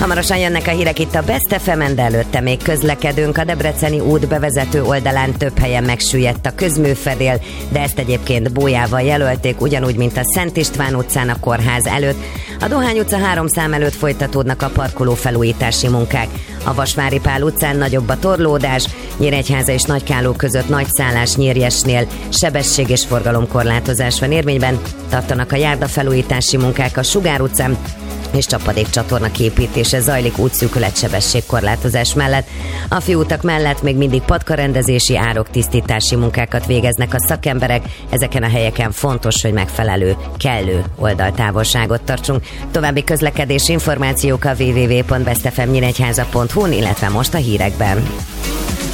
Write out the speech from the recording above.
Hamarosan jönnek a hírek itt a Best FM-en, de előtte még közlekedünk. A Debreceni út bevezető oldalán több helyen megsüllyedt a közműfedél, de ezt egyébként bójával jelölték, ugyanúgy, mint a Szent István utcán a kórház előtt. A Dohány utca 3 szám előtt folytatódnak a parkoló felújítási munkák. A Vasvári Pál utcán nagyobb a torlódás, Nyíregyháza és Nagykálló között Nagyszállás Nyírjesnél sebesség és forgalomkorlátozás van érvényben, tartanak a járdafelújítási munkák a Sugár utcán, és csapadékcsatorna képítése zajlik útszűkület sebességkorlátozás mellett. A főutak mellett még mindig patkarendezési, ároktisztítási munkákat végeznek a szakemberek. Ezeken a helyeken fontos, hogy megfelelő, kellő oldaltávolságot tartsunk. További közlekedési információk a www.bestfmnyíregyháza.hu-n, illetve most a hírekben.